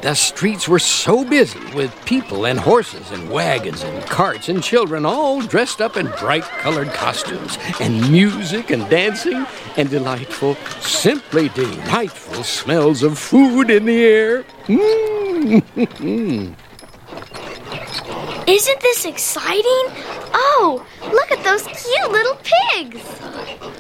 the streets were so busy with people and horses and wagons and carts and children all dressed up in bright-colored costumes and music and dancing and delightful, simply delightful smells of food in the air. Isn't this exciting? Oh, look at those cute little pigs!